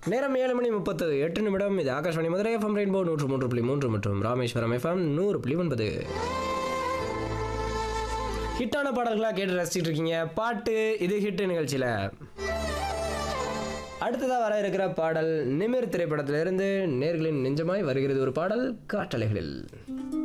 நேரம் 7:38 இது Akashvani Madurai FM rainbow 103.3 மற்றும் ராமேஸ்வரம் எஃப்எம் 100.9. ஹிட்டான பாடல்களாக கேட்டு ரசிச்சுட்டு இருக்கீங்க பாட்டு இது ஹிட் நிகழ்ச்சியில். அடுத்ததாக வர இருக்கிற பாடல் நிமிர் திரைப்படத்திலிருந்து நேர்களின் நெஞ்சமாய் வருகிறது ஒரு பாடல் காற்றலைகளில்.